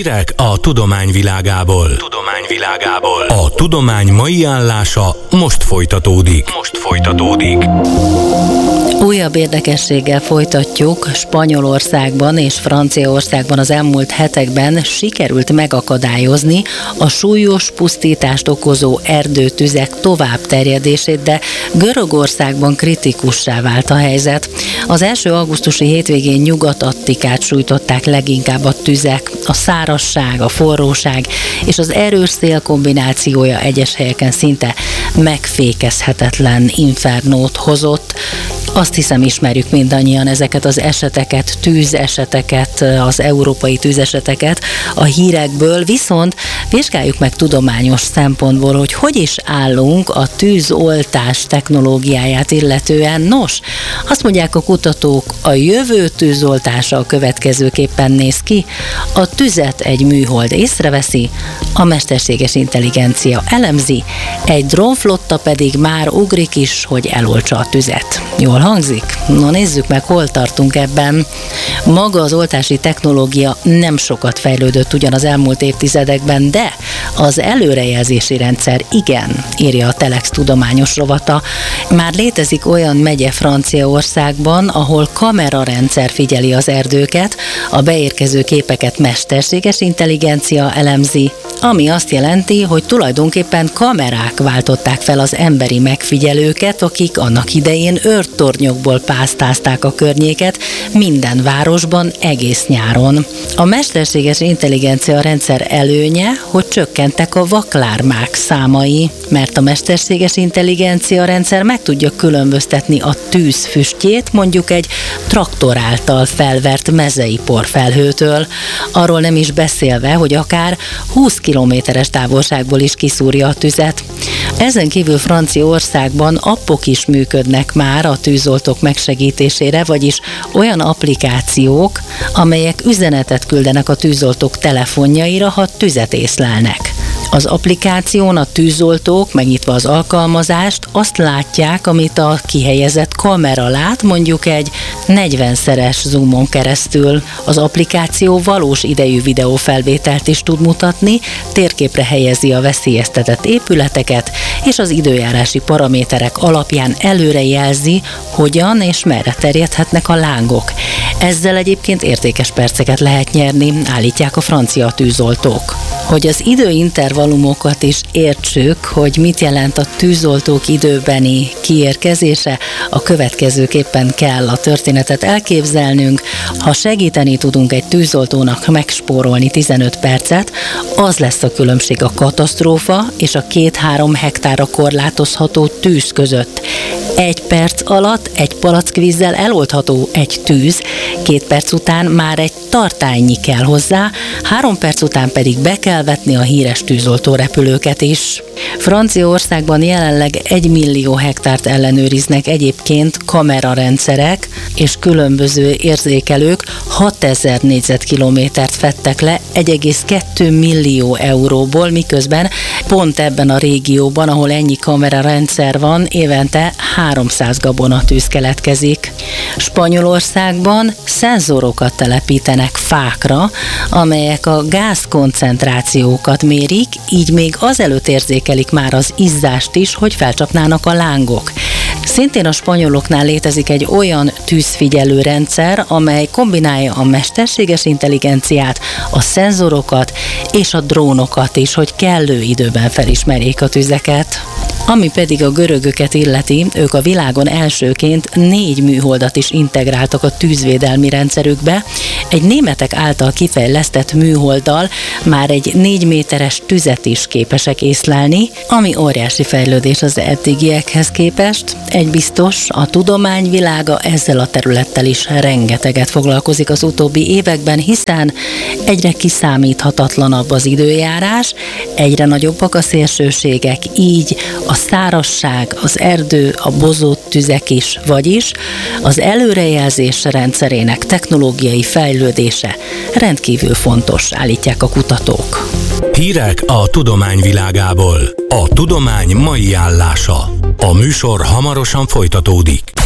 Hírek a tudomány világából. A tudomány mai állása most folytatódik. Újabb érdekességgel folytatjuk. Spanyolországban és Franciaországban az elmúlt hetekben sikerült megakadályozni a súlyos pusztítást okozó erdőtüzek továbbterjedését, de Görögországban kritikussá vált a helyzet. Az első augusztusi hétvégén Nyugat-Attikát sújtották leginkább a tüzek. A szárazság, a forróság és az erős szél kombinációja egyes helyeken szinte megfékezhetetlen infernót hozott. Azt hiszem, ismerjük mindannyian ezeket az eseteket, tűzeseteket, az európai tűzeseteket a hírekből, viszont vizsgáljuk meg tudományos szempontból, hogy is állunk a tűzoltás technológiáját illetően. Nos, azt mondják a kutatók, a jövő tűzoltása a következőképpen néz ki. A tüzet egy műhold észreveszi, a mesterséges intelligencia elemzi, egy drónflotta pedig már ugrik is, hogy eloltsa a tüzet. Jól hangzik? Na nézzük meg, hol tartunk ebben. Maga az oltási technológia nem sokat fejlődött ugyan az elmúlt évtizedekben, de az előrejelzési rendszer igen, írja a Telex tudományos rovata. Már létezik olyan megye Franciaországban, ahol kamerarendszer figyeli az erdőket, a beérkező képeket mesterséges intelligencia elemzi, ami azt jelenti, hogy tulajdonképpen kamerák váltották fel az emberi megfigyelőket, akik annak idején őrtornyokból pásztázták a környéket minden városban egész nyáron. A mesterséges intelligencia rendszer előnye, hogy csökkentek a vaklármák számai, mert a mesterséges intelligencia rendszer meg tudja különböztetni a tűz füstjét mondjuk egy traktor által felvert mezei porfelhőtől. Arról nem is beszélve, hogy akár 20 kilométeres távolságból is kiszúrja a tüzet. Ezen kívül Franciaországban appok is működnek már a tűzoltók megsegítésére, vagyis olyan applikációk, amelyek üzenetet küldenek a tűzoltók telefonjaira, ha tüzet észlelnek. Az applikáción a tűzoltók, megnyitva az alkalmazást, azt látják, amit a kihelyezett kamera lát, mondjuk egy 40-szeres zoomon keresztül. Az applikáció valós idejű videófelvételt is tud mutatni, térképre helyezi a veszélyeztetett épületeket, és az időjárási paraméterek alapján előrejelzi, hogyan és merre terjedhetnek a lángok. Ezzel egyébként értékes perceket lehet nyerni, állítják a francia tűzoltók. Hogy az időintervallumokat is értsük, hogy mit jelent a tűzoltók időbeni kiérkezése, a következőképpen kell a történetet elképzelnünk. Ha segíteni tudunk egy tűzoltónak megspórolni 15 percet, az lesz a különbség a katasztrófa és a 2-3 hektárra korlátozható tűz között. 1 perc alatt egy palackvízzel eloldható egy tűz, 2 perc után már egy tartálynyi kell hozzá, 3 perc után pedig be kell vetni a híres tűzoltórepülőket is. Franciaországban jelenleg 1 millió hektárt ellenőriznek egyébként kamerarendszerek, és különböző érzékelők 6000 négyzetkilométert fedtek le 1,2 millió euróból, miközben pont ebben a régióban, ahol ennyi kamerarendszer van, évente 300 gabonatűz keletkezik. Spanyolországban szenzorokat telepítenek fákra, amelyek a gázkoncentrációkat mérik, így még azelőtt érzékelik már az izzást is, hogy felcsapnának a lángok. Szintén a spanyoloknál létezik egy olyan tűzfigyelő rendszer, amely kombinálja a mesterséges intelligenciát, a szenzorokat és a drónokat is, hogy kellő időben felismerjék a tüzeket. Ami pedig a görögöket illeti, ők a világon elsőként 4 műholdat is integráltak a tűzvédelmi rendszerükbe. Egy németek által kifejlesztett műholddal már egy 4 méteres tüzet is képesek észlelni, ami óriási fejlődés az eddigiekhez képest. Egy biztos, a tudományvilága ezzel a területtel is rengeteget foglalkozik az utóbbi években, hiszen egyre kiszámíthatatlanabb az időjárás, egyre nagyobbak a szélsőségek, így a szárazság, az erdő, a bozott tüzek is, vagyis az előrejelzés rendszerének technológiai fejlődése rendkívül fontos, állítják a kutatók. Hírek a tudomány világából. A tudomány mai állása. A műsor hamarosan folytatódik.